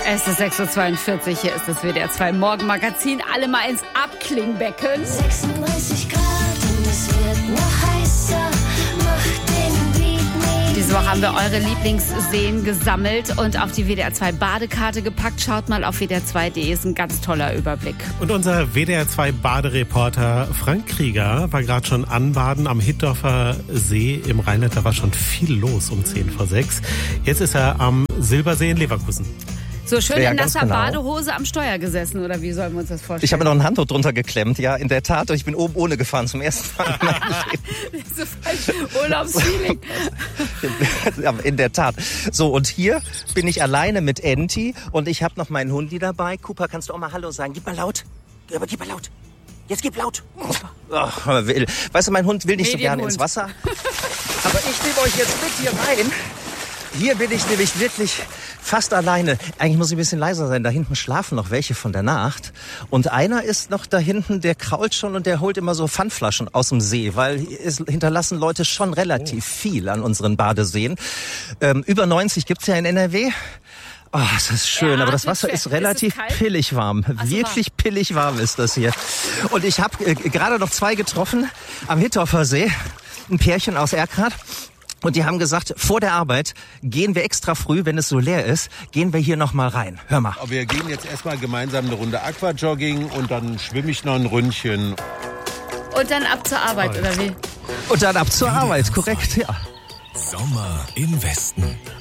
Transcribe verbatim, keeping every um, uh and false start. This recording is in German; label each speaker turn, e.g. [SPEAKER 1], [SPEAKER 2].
[SPEAKER 1] Es ist sechs Uhr zweiundvierzig, hier ist das W D R zwei Morgenmagazin. Alle mal ins Abklingbecken.
[SPEAKER 2] sechsunddreißig Grad und es wird noch heißer. Mach den Beat nicht.
[SPEAKER 1] Diese Woche haben wir eure Lieblingsseen gesammelt und auf die W D R zwei Badekarte gepackt. Schaut mal auf W D R zwei punkt de, ist ein ganz toller Überblick.
[SPEAKER 3] Und unser W D R zwei Badereporter Frank Krieger war gerade schon anbaden am Hittorfer See im Rheinland. Da war schon viel los um zehn vor sechs. Jetzt ist er am Silbersee in Leverkusen.
[SPEAKER 1] So schön
[SPEAKER 4] Ja,
[SPEAKER 1] in
[SPEAKER 4] ganz
[SPEAKER 1] nasser
[SPEAKER 4] genau.
[SPEAKER 1] Badehose am Steuer gesessen, oder wie sollen wir uns das vorstellen?
[SPEAKER 4] Ich habe mir noch ein Handtuch drunter geklemmt, ja, in der Tat. Und ich bin oben ohne gefahren zum ersten Mal. in meinem Leben.
[SPEAKER 1] so falsch Urlaubsfeeling.
[SPEAKER 4] Ja, in der Tat. So, und hier bin ich alleine mit Enti und ich habe noch meinen Hundi dabei. Cooper, kannst du auch mal Hallo sagen? Gib mal laut. Aber gib mal laut. Jetzt gib laut. Ach, will. Weißt du, mein Hund will nicht so gerne
[SPEAKER 1] Medienhund.
[SPEAKER 4] ins Wasser. Aber ich nehme euch jetzt mit hier rein. Hier bin ich nämlich wirklich fast alleine. Eigentlich muss ich ein bisschen leiser sein. Da hinten schlafen noch welche von der Nacht. Und einer ist noch da hinten, der krault schon und der holt immer so Pfandflaschen aus dem See. Weil es hinterlassen Leute schon relativ viel an unseren Badeseen. Ähm, über neunzig gibt's ja in N R W. Oh, das ist schön,
[SPEAKER 1] Ja,
[SPEAKER 4] aber das
[SPEAKER 1] ist
[SPEAKER 4] Wasser
[SPEAKER 1] schön.
[SPEAKER 4] ist relativ
[SPEAKER 1] Ist es kalt?
[SPEAKER 4] pillig warm.
[SPEAKER 1] so,
[SPEAKER 4] Wirklich pillig warm ist das hier. Und ich habe äh, gerade noch zwei getroffen am Hittorfer See. Ein Pärchen aus Erkrath. Und die haben gesagt, vor der Arbeit gehen wir extra früh, wenn es so leer ist, gehen wir hier noch mal rein. Hör mal.
[SPEAKER 5] Aber wir gehen jetzt erstmal gemeinsam eine Runde Aquajogging und dann schwimme ich noch ein Ründchen.
[SPEAKER 1] Und dann ab zur Arbeit, oder wie?
[SPEAKER 4] Und dann ab zur Arbeit, korrekt, ja.
[SPEAKER 6] Sommer im Westen.